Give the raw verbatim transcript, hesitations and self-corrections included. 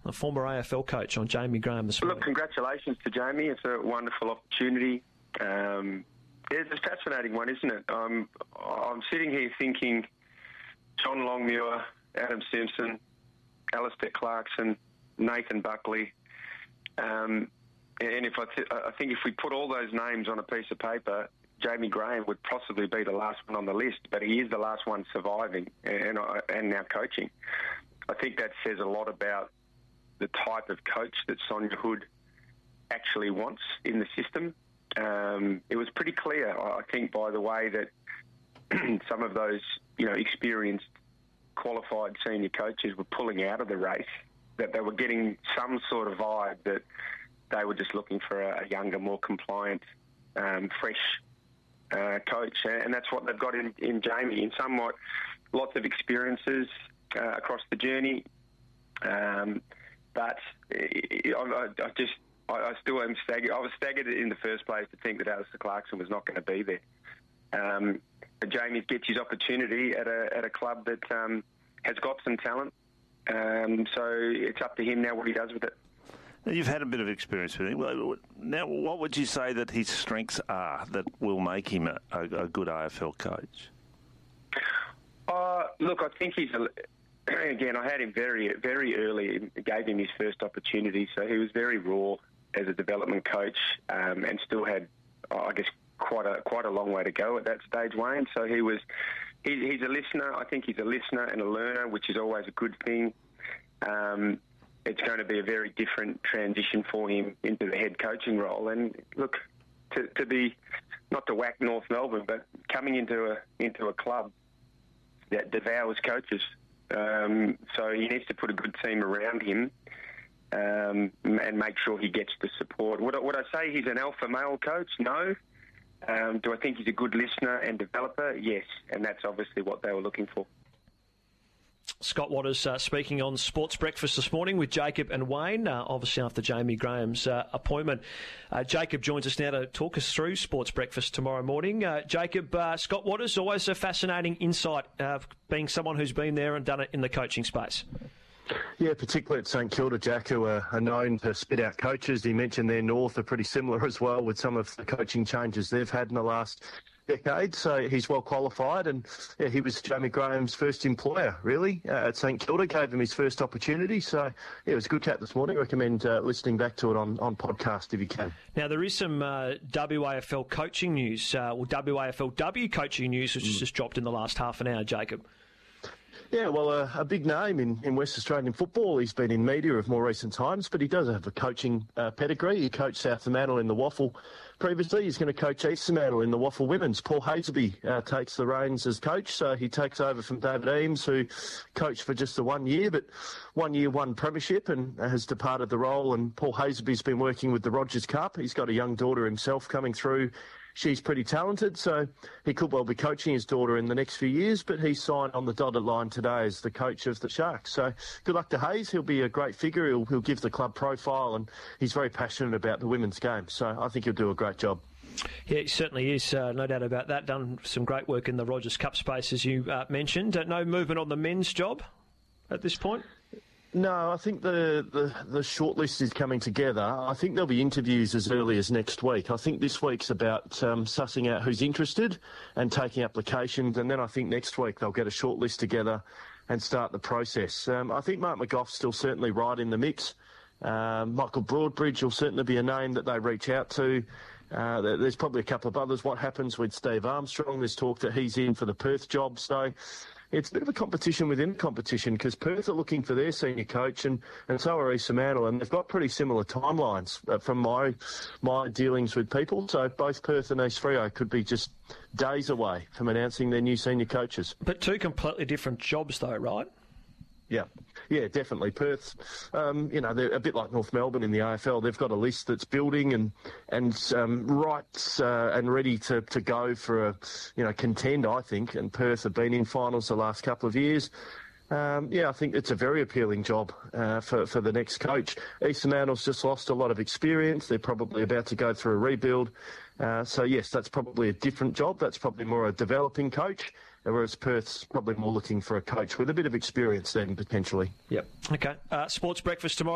a former A F L coach, on Jamie Graham this morning. Look, congratulations to Jamie. It's a wonderful opportunity. Um, it's a fascinating one, isn't it? Um, I'm sitting here thinking John Longmuir, Adam Simpson, Alistair Clarkson, Nathan Buckley. Um, and if I, th- I think if we put all those names on a piece of paper, Jamie Graham would possibly be the last one on the list, but he is the last one surviving and, and now coaching. I think that says a lot about the type of coach that Sonia Hood actually wants in the system. Um, it was pretty clear, I think, by the way that some of those, you know, experienced, qualified senior coaches were pulling out of the race, that they were getting some sort of vibe that they were just looking for a, a younger, more compliant, um, fresh uh, coach. And that's what they've got in, in Jamie, in somewhat lots of experiences uh, across the journey. Um, but I, I, I just, I, I still am staggered. I was staggered in the first place to think that Alistair Clarkson was not going to be there. Um, Jamie gets his opportunity at a at a club that um, has got some talent. Um, so it's up to him now what he does with it. You've had a bit of experience with him. Now, what would you say that his strengths are that will make him a, a, a good A F L coach? Uh, look, I think he's, a, again, I had him very, very early, gave him his first opportunity, so he was very raw as a development coach um, and still had, I guess, quite a quite a long way to go at that stage, Wayne. So he was, he, he's a listener. I think he's a listener and a learner, which is always a good thing. Um, it's going to be a very different transition for him into the head coaching role. And look, to, to be, not to whack North Melbourne, but coming into a into a club that devours coaches. Um, so he needs to put a good team around him um, and make sure he gets the support. Would I, would I say he's an alpha male coach? No. Um, do I think he's a good listener and developer? Yes, and that's obviously what they were looking for. Scott Watters uh, speaking on Sports Breakfast this morning with Jacob and Wayne, uh, obviously after Jamie Graham's uh, appointment. Uh, Jacob joins us now to talk us through Sports Breakfast tomorrow morning. Uh, Jacob, uh, Scott Watters, always a fascinating insight, uh, being someone who's been there and done it in the coaching space. Yeah, particularly at St Kilda, Jack, who are, are known to spit out coaches. He mentioned their North are pretty similar as well with some of the coaching changes they've had in the last decade. So he's well qualified, and yeah, he was Jamie Graham's first employer, really, uh, at St Kilda, gave him his first opportunity. So yeah, it was a good chat this morning. I recommend uh, listening back to it on, on podcast if you can. Now, there is some uh, W A F L coaching news, uh, or W A F L W coaching news, which mm. has just dropped in the last half an hour, Jacob. Yeah, well, uh, a big name in, in West Australian football. He's been in media of more recent times, but he does have a coaching uh, pedigree. He coached South Fremantle in the Waffle previously. He's going to coach East Fremantle in the Waffle Women's. Paul Hazeby uh, takes the reins as coach, so he takes over from David Eames, who coached for just the one year, but one year, one premiership, and has departed the role. And Paul Hazeby's been working with the Rogers Cup. He's got a young daughter himself coming through. She's pretty talented, so he could well be coaching his daughter in the next few years, but he's signed on the dotted line today as the coach of the Sharks. So good luck to Hayes. He'll be a great figure. He'll, he'll give the club profile, and he's very passionate about the women's game. So I think he'll do a great job. Yeah, he certainly is, uh, no doubt about that. Done some great work in the Rogers Cup space, as you uh, mentioned. Uh, no movement on the men's job at this point? No, I think the, the, the shortlist is coming together. I think there'll be interviews as early as next week. I think this week's about um, sussing out who's interested and taking applications, and then I think next week they'll get a shortlist together and start the process. Um, I think Mark McGough's still certainly right in the mix. Um, Michael Broadbridge will certainly be a name that they reach out to. Uh, there's probably a couple of others. What happens with Steve Armstrong? There's talk that he's in for the Perth job. So it's a bit of a competition within competition, because Perth are looking for their senior coach, and, and so are East Fremantle, and they've got pretty similar timelines uh, from my my dealings with people. So both Perth and East Freo could be just days away from announcing their new senior coaches. But two completely different jobs, though, right? Yeah, yeah, definitely. Perth, um, you know, they're a bit like North Melbourne in the A F L. They've got a list that's building and and um, right uh, and ready to, to go for a, you know, contend, I think. And Perth have been in finals the last couple of years. Um, yeah, I think it's a very appealing job uh, for, for the next coach. East Fremantle's just lost a lot of experience. They're probably about to go through a rebuild. Uh, so, yes, that's probably a different job. That's probably more a developing coach, whereas Perth's probably more looking for a coach with a bit of experience then, potentially. Yep. Okay. Uh, Sports Breakfast tomorrow.